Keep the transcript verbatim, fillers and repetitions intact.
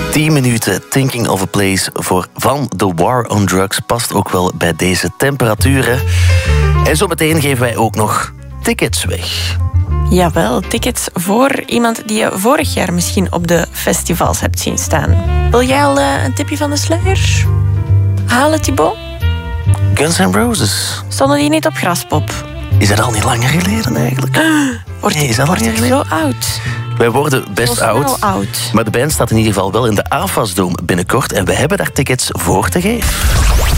tien minuten Thinking of a Place voor Van The War on Drugs past ook wel bij deze temperaturen. En zo meteen geven wij ook nog tickets weg. Jawel, tickets voor iemand die je vorig jaar misschien op de festivals hebt zien staan. Wil jij al uh, een tipje van de sluier halen, Thibaut? Guns N' Roses. Stonden die niet op Graspop? Is dat al niet langer geleden eigenlijk? Wordt nee, is dat wordt langer zo geleden? oud? Wij worden best Zo oud, snel oud. maar de band staat in ieder geval wel in de AFAS Dome binnenkort en we hebben daar tickets voor te geven.